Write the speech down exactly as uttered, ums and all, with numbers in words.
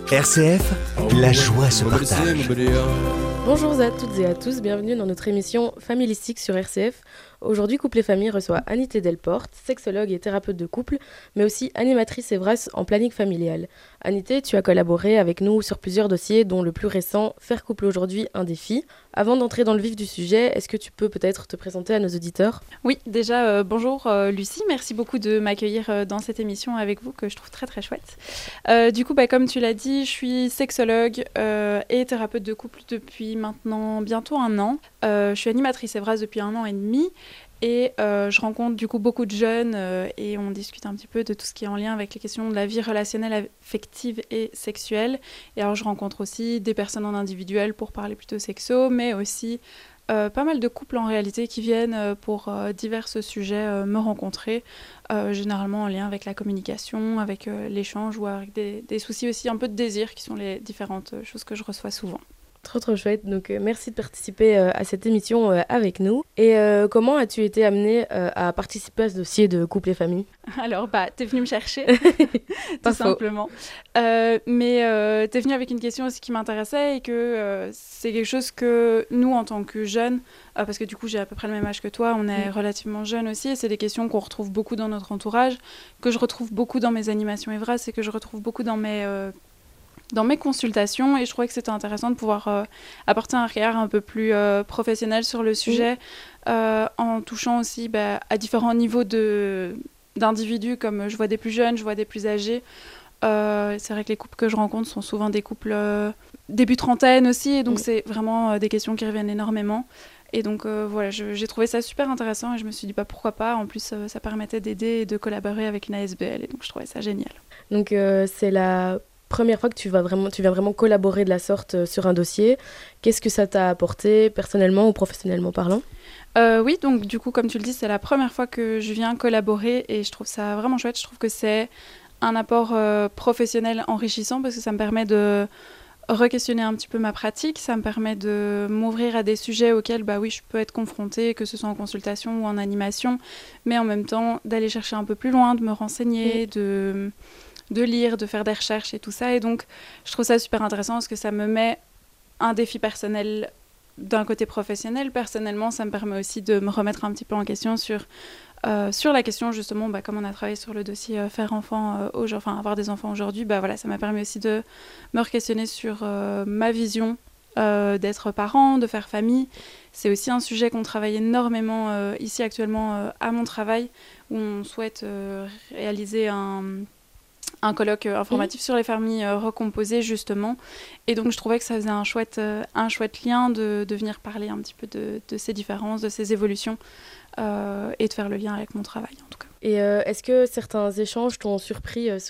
R C F, la joie se partage. Bonjour à toutes et à tous, bienvenue dans notre émission Familistique sur R C F. Aujourd'hui, Couple et Famille reçoit Anité Delporte, sexologue et thérapeute de couple, mais aussi animatrice Evras en planning familial. Anité, tu as collaboré avec nous sur plusieurs dossiers, dont le plus récent, Faire couple aujourd'hui, un défi. Avant d'entrer dans le vif du sujet, est-ce que tu peux peut-être te présenter à nos auditeurs ? Oui, déjà, euh, bonjour euh, Lucie, merci beaucoup de m'accueillir euh, dans cette émission avec vous, que je trouve très très chouette. Euh, du coup, bah, comme tu l'as dit, je suis sexologue euh, et thérapeute de couple depuis maintenant bientôt un an. Euh, je suis animatrice Evras depuis un an et demi. Et euh, je rencontre du coup beaucoup de jeunes euh, et on discute un petit peu de tout ce qui est en lien avec les questions de la vie relationnelle, affective et sexuelle. Et alors je rencontre aussi des personnes en individuel pour parler plutôt sexo, mais aussi euh, pas mal de couples en réalité qui viennent euh, pour euh, divers sujets euh, me rencontrer, euh, généralement en lien avec la communication, avec euh, l'échange ou avec des, des soucis aussi un peu de désir qui sont les différentes choses que je reçois souvent. Trop trop chouette, donc euh, merci de participer euh, à cette émission euh, avec nous. Et euh, comment as-tu été amenée euh, à participer à ce dossier de couple et famille ? Alors, bah, t'es venue me chercher, Pas tout faux. simplement. Euh, mais euh, t'es venue avec une question aussi qui m'intéressait et que euh, c'est quelque chose que nous, en tant que jeunes, euh, parce que du coup, j'ai à peu près le même âge que toi, on est mmh. relativement jeunes aussi, et c'est des questions qu'on retrouve beaucoup dans notre entourage, que je retrouve beaucoup dans mes animations Evras et que je retrouve beaucoup dans mes... Euh, dans mes consultations, et je trouvais que c'était intéressant de pouvoir euh, apporter un regard un peu plus euh, professionnel sur le sujet, mmh. euh, en touchant aussi bah, à différents niveaux de, d'individus, comme je vois des plus jeunes, je vois des plus âgés. Euh, c'est vrai que les couples que je rencontre sont souvent des couples euh, début trentaine aussi, et donc mmh. c'est vraiment euh, des questions qui reviennent énormément. Et donc euh, voilà, je, j'ai trouvé ça super intéressant et je me suis dit bah, pourquoi pas. En plus, euh, ça permettait d'aider et de collaborer avec une A S B L, et donc je trouvais ça génial. Donc euh, c'est la... première fois que tu vas vraiment, tu viens vraiment collaborer de la sorte euh, sur un dossier. Qu'est-ce que ça t'a apporté personnellement ou professionnellement parlant ? euh, Oui, donc du coup, comme tu le dis, c'est la première fois que je viens collaborer et je trouve ça vraiment chouette. Je trouve que c'est un apport euh, professionnel enrichissant parce que ça me permet de re-questionner un petit peu ma pratique. Ça me permet de m'ouvrir à des sujets auxquels bah oui, je peux être confrontée, que ce soit en consultation ou en animation, mais en même temps d'aller chercher un peu plus loin, de me renseigner, mmh. de... de lire, de faire des recherches et tout ça. Et donc, je trouve ça super intéressant parce que ça me met un défi personnel d'un côté professionnel. Personnellement, ça me permet aussi de me remettre un petit peu en question sur, euh, sur la question, justement, bah, comme on a travaillé sur le dossier euh, faire enfant, euh, au, enfin, avoir des enfants aujourd'hui, bah, voilà, ça m'a permis aussi de me re-questionner sur euh, ma vision euh, d'être parent, de faire famille. C'est aussi un sujet qu'on travaille énormément euh, ici actuellement euh, à mon travail, où on souhaite euh, réaliser un... un colloque euh, informatif mmh. sur les familles euh, recomposées, justement. Et donc, je trouvais que ça faisait un chouette, euh, un chouette lien de, de venir parler un petit peu de, de ces différences, de ces évolutions, euh, et de faire le lien avec mon travail, en tout cas. Et euh, est-ce que certains échanges t'ont surpris euh,